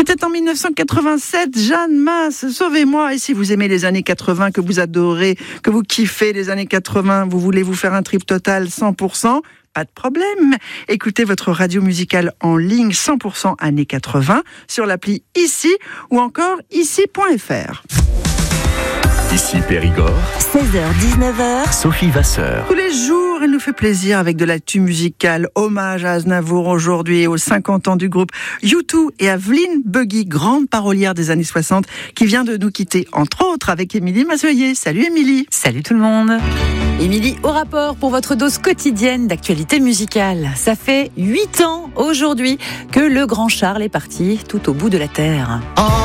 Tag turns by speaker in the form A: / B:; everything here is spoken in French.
A: C'était en 1987, Jeanne Masse, Sauvez-moi. Et si vous aimez les années 80, que vous adorez, que vous kiffez les années 80, vous voulez vous faire un trip total 100%, pas de problème. Écoutez votre radio musicale en ligne 100% années 80 sur l'appli Ici ou encore ici.fr.
B: Ici Périgord,
C: 16h-19h,
B: Sophie Vasseur.
A: Tous les jours, elle nous fait plaisir avec de l'actu musicale. Hommage à Aznavour aujourd'hui et aux 50 ans du groupe U2 et à Vlyn Buggy, grande parolière des années 60, qui vient de nous quitter, entre autres avec Émilie Mazoyer. Salut Émilie.
D: Salut tout le monde. Émilie, au rapport pour votre dose quotidienne d'actualité musicale. Ça fait 8 ans aujourd'hui que le grand Charles est parti tout au bout de la terre.